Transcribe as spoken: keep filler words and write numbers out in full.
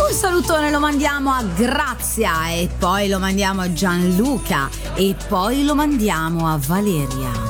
Un salutone lo mandiamo a Grazia e poi lo mandiamo a Gianluca e poi lo mandiamo a Valeria.